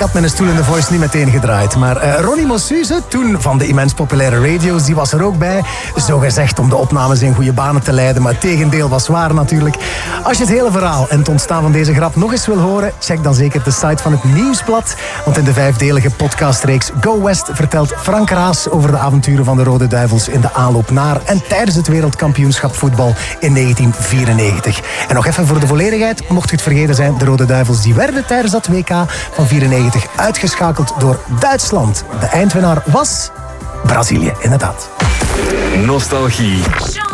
had mijn stoel in The Voice niet meteen gedraaid. Maar Ronnie Mossuze, toen van de immens populaire radio's, die was er ook bij. Zo gezegd om de opnames in goede banen te leiden. Maar het tegendeel was waar natuurlijk. Als je het hele verhaal en het ontstaan van deze grap nog eens wil horen, check dan zeker de site van het Nieuwsblad. Want in de 5-delige podcastreeks Go West vertelt Frank Raas over de avonturen van de Rode Duivels in de aanloop naar en tijdens het wereldkampioenschap voetbal in 1994. En nog even voor de volledigheid, mocht je het vergeten zijn, de Rode Duivels die werden tijdens dat WK van 94 uitgeschakeld door Duitsland. De eindwinnaar was Brazilië, inderdaad. Nostalgie.